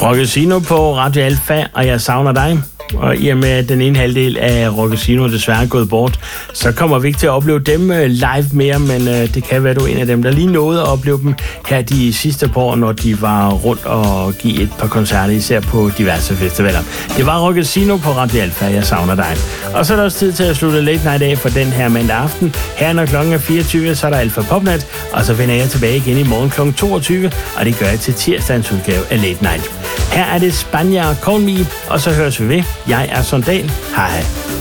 Rockesino på Radio Alfa, og jeg savner dig. Og i og med, at den ene halvdel af Rockesino desværre er gået bort, så kommer vi ikke til at opleve dem live mere, men det kan være, du er en af dem, der lige nåede at opleve dem her de sidste par år, når de var rundt og give et par koncerter, især på diverse festivaler. Det var Rockesino på Radio Alfa, jeg savner dig. Og så er der også tid til at slutte Late Night af for den her mandag aften. Her når klokken er 24, så er der Alfa Popnat, og så vender jeg tilbage igen i morgen kl. 22, og det gør jeg til tirsdagens udgave af Late Night. Her er det Spanier Call Me, og så høres vi ved. Jeg er Sondal. Hej hej.